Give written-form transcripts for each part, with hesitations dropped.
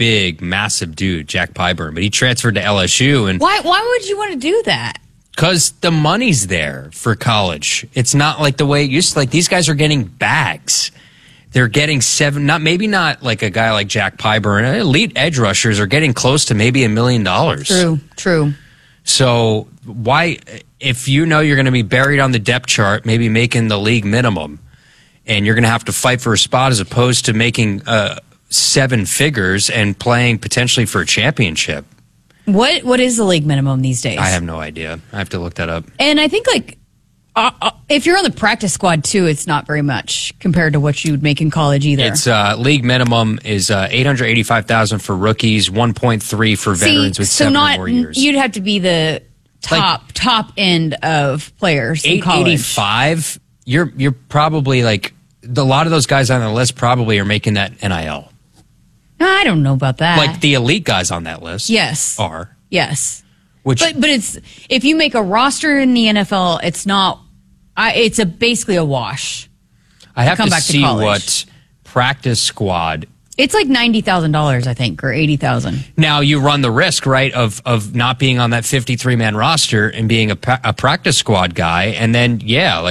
big, massive dude, Jack Pyburn, but he transferred to LSU. And why would you want to do that? Because the money's there for college. It's not like the way it used to. Like, these guys are getting bags. They're getting maybe not like a guy like Jack Pyburn. Elite edge rushers are getting close to maybe $1 million. True. So why, if you know you're going to be buried on the depth chart, maybe making the league minimum, and you're going to have to fight for a spot as opposed to making 7 figures and playing potentially for a championship. What is the league minimum these days? I have no idea. I have to look that up. And I think, like, if you're on the practice squad, too, it's not very much compared to what you would make in college either. It's league minimum is $885,000 for rookies, 1.3 for veterans with 7 or more years. You'd have to be the top end of players in college. $885, you're probably like, a lot of those guys on the list probably are making that NIL. I don't know about that. Like the elite guys on that list. Yes. Are. Yes. But it's, if you make a roster in the NFL, it's not. It's basically a wash. I have to see what practice squad. It's like $90,000, I think, or $80,000. Now you run the risk, right, of not being on that 53-man roster and being a practice squad guy, and then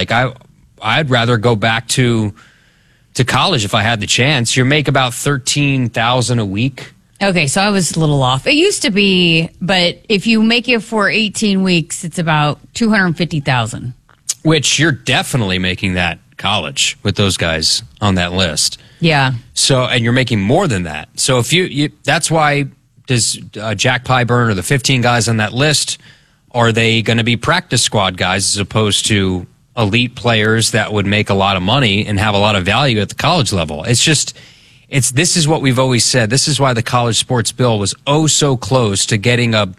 I'd rather go back to college if I had the chance. You make about $13,000 a week. Okay, so I was a little off. It used to be, but if you make it for 18 weeks, it's about $250,000. Which you're definitely making that college with those guys on that list. Yeah. So, and you're making more than that. So if you that's why does Jack Pyburn or the 15 guys on that list, are they going to be practice squad guys as opposed to elite players that would make a lot of money and have a lot of value at the college level? This is what we've always said. This is why the college sports bill was so close to getting a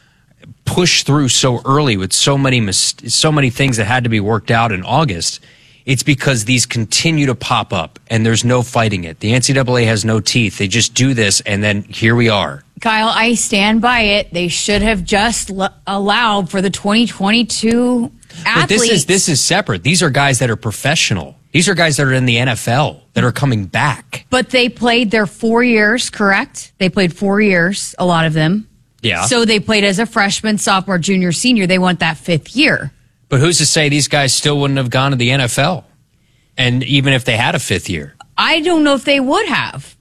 push through so early with so many things that had to be worked out in August. It's because these continue to pop up and there's no fighting it. The NCAA has no teeth. They just do this and then here we are. Kyle, I stand by it. They should have just allowed for the 2022 athletes. But this is separate. These are guys that are professional. These are guys that are in the NFL that are coming back. But they played their 4 years, correct? They played 4 years, a lot of them. Yeah. So they played as a freshman, sophomore, junior, senior. They want that 5th year. But who's to say these guys still wouldn't have gone to the NFL? And even if they had a 5th year? I don't know if they would have.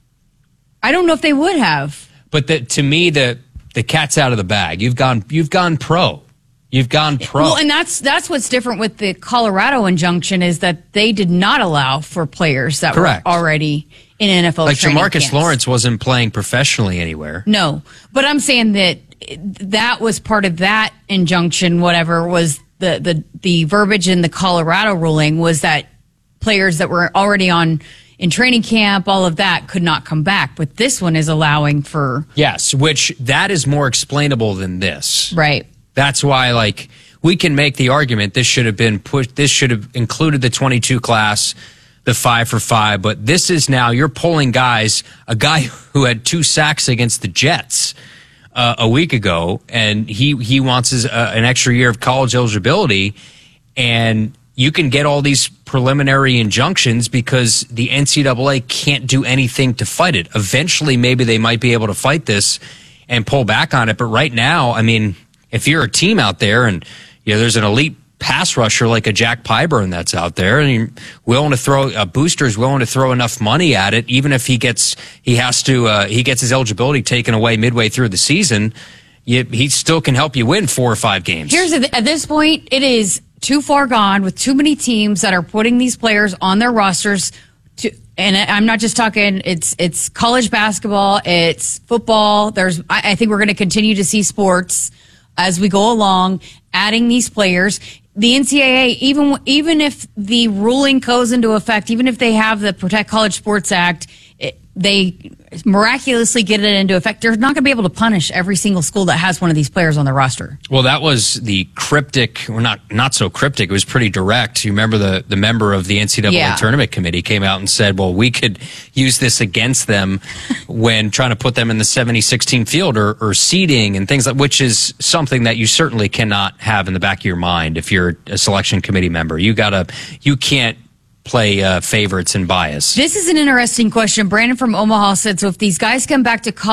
But to me, the cat's out of the bag. You've gone pro. You've gone pro. Well, and that's what's different with the Colorado injunction is that they did not allow for players that were already in NFL like training Jamarcus camps. Lawrence wasn't playing professionally anywhere. No, but I'm saying that was part of that injunction. Whatever was the verbiage in the Colorado ruling was that players that were already in training camp, all of that could not come back. But this one is allowing for which that is more explainable than this, right? That's why, we can make the argument this should have been pushed. This should have included the 22 class, the 5 for 5. But this is now you're pulling guys. A guy who had 2 sacks against the Jets a week ago, and he wants an extra year of college eligibility, and you can get all these preliminary injunctions because the NCAA can't do anything to fight it. Eventually, maybe they might be able to fight this and pull back on it. But right now, I mean, if you're a team out there and there's an elite pass rusher like a Jack Pyburn that's out there, and you're willing to throw a booster's willing to throw enough money at it, even if he gets his eligibility taken away midway through the season, he still can help you win 4 or 5 games. At this point, it is too far gone with too many teams that are putting these players on their rosters. And I'm not just talking, it's college basketball, it's football. I think we're going to continue to see sports as we go along, adding these players. The NCAA, even if the ruling goes into effect, even if they have the Protect College Sports Act, they miraculously get it into effect, they're not going to be able to punish every single school that has one of these players on their roster. Well, that was the cryptic, or not so cryptic, it was pretty direct. You remember the member of the NCAA tournament committee came out and said, well, we could use this against them when trying to put them in the 70-16 field or seeding and things like, which is something that you certainly cannot have in the back of your mind if you're a selection committee member. You can't play favorites and bias. This is an interesting question. Brandon from Omaha said, so if these guys come back to college,